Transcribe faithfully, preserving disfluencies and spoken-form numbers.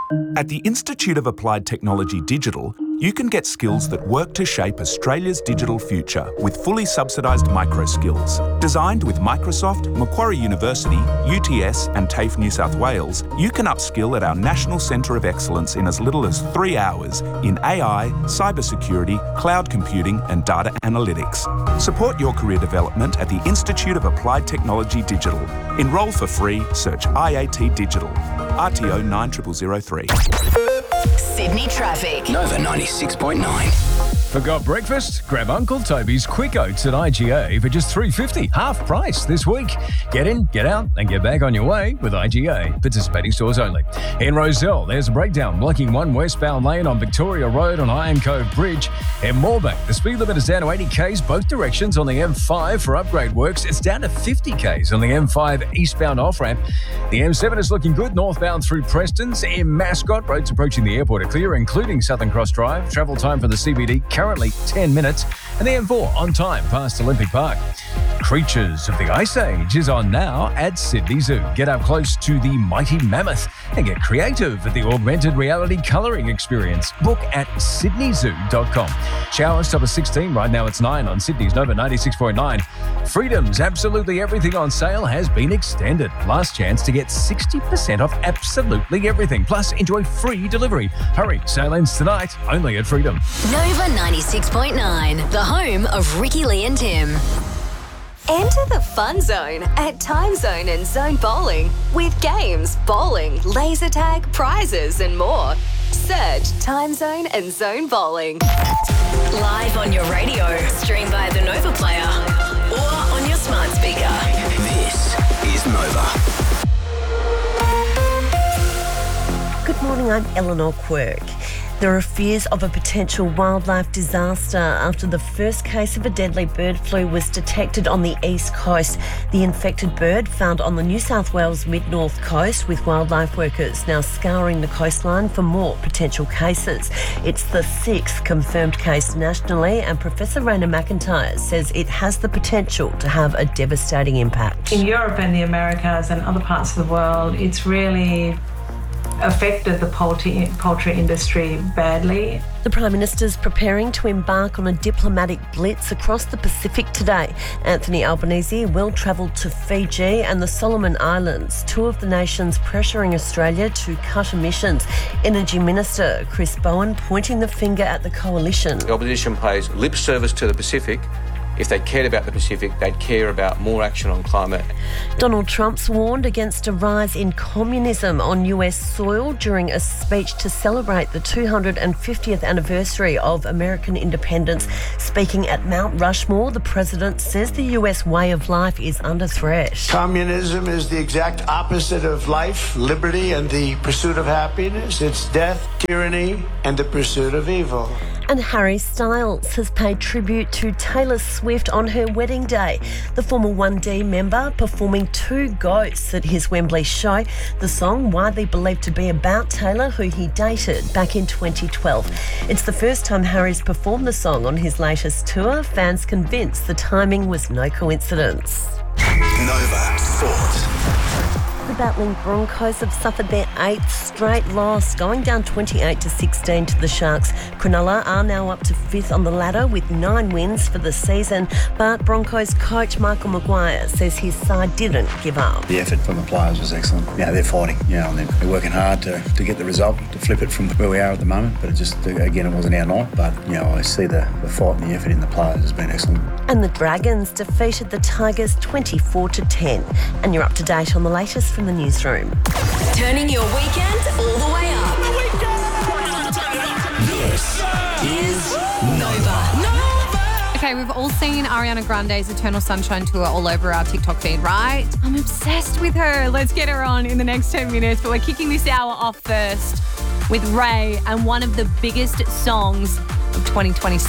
At the Institute of Applied Technology Digital, you can get skills that work to shape Australia's digital future with fully subsidised micro skills. Designed with Microsoft, Macquarie University, U T S and TAFE New South Wales, you can upskill at our National Centre of Excellence in as little as three hours in A I, cybersecurity, cloud computing and data analytics. Support your career development at the Institute of Applied Technology Digital. Enrol for free, search I A T Digital. R T O nine zero zero zero three. Sydney traffic. Nova ninety-six point nine. Forgot breakfast? Grab Uncle Toby's Quick Oats at I G A for just three dollars fifty, half price this week. Get in, get out, and get back on your way with I G A. Participating stores only. In Roselle, there's a breakdown blocking one westbound lane on Victoria Road on Iron Cove Bridge. In Moorebank, the speed limit is down to eighty k's both directions on the M five for upgrade works. It's down to fifty k's on the M five eastbound off-ramp. The M seven is looking good northbound through Preston's. In Mascot, roads approaching the airport are clear, including Southern Cross Drive. Travel time from the C B D currently ten minutes. And the M four on time past Olympic Park. Creatures of the Ice Age is on now at Sydney Zoo. Get up close to the mighty mammoth and get creative at the augmented reality colouring experience. Book at sydney zoo dot com. Showers top of sixteen, right now it's nine on Sydney's Nova ninety-six point nine. Freedom's absolutely everything on sale has been extended. Last chance to get sixty percent off absolutely everything. Plus, enjoy free delivery. Hurry, sale ends tonight, only at Freedom. Nova ninety-six point nine, the home of Ricky Lee and Tim. Enter the fun zone at Time Zone and Zone Bowling with games, bowling, laser tag, prizes and more. Search Time Zone and Zone Bowling. Live on your radio, stream by the Nova Player or on your smart speaker. This is Nova. Good morning, I'm Eleanor Quirk. There are fears of a potential wildlife disaster after the first case of a deadly bird flu was detected on the east coast. The infected bird found on the New South Wales mid-north coast, with wildlife workers now scouring the coastline for more potential cases. It's the sixth confirmed case nationally, and Professor Raina McIntyre says it has the potential to have a devastating impact. In Europe and the Americas and other parts of the world, it's really affected the poultry, poultry industry badly. The Prime Minister's preparing to embark on a diplomatic blitz across the Pacific today. Anthony Albanese will travel to Fiji and the Solomon Islands, two of the nations pressuring Australia to cut emissions. Energy Minister Chris Bowen pointing the finger at the coalition. The opposition pays lip service to the Pacific. If they cared about the Pacific, they'd care about more action on climate. Donald Trump's warned against a rise in communism on U S soil during a speech to celebrate the two hundred fiftieth anniversary of American independence. Speaking at Mount Rushmore, the president says the U S way of life is under threat. Communism is the exact opposite of life, liberty, and the pursuit of happiness. It's death, tyranny, and the pursuit of evil. And Harry Styles has paid tribute to Taylor Swift on her wedding day. The former one D member performing Two Ghosts at his Wembley show. The song widely believed to be about Taylor, who he dated back in twenty twelve. It's the first time Harry's performed the song on his latest tour. Fans convinced the timing was no coincidence. Nova Sports. The battling Broncos have suffered their eighth straight loss, going down twenty-eight to sixteen to the Sharks. Cronulla are now up to fifth on the ladder with nine wins for the season, but Broncos coach Michael Maguire says his side didn't give up. The effort from the players was excellent. You know, they're fighting, you know, and they're, they're working hard to, to get the result, to flip it from where we are at the moment, but it just, again, it wasn't our night, but, you know, I see the, the fight and the effort in the players has been excellent. And the Dragons defeated the Tigers twenty-four to ten. And you're up to date on the latest from the newsroom. Turning your weekend all the way up. This is Nova. Okay, we've all seen Ariana Grande's Eternal Sunshine Tour all over our TikTok feed, right? I'm obsessed with her. Let's get her on in the next ten minutes. But we're kicking this hour off first with Ray and one of the biggest songs of twenty twenty-six.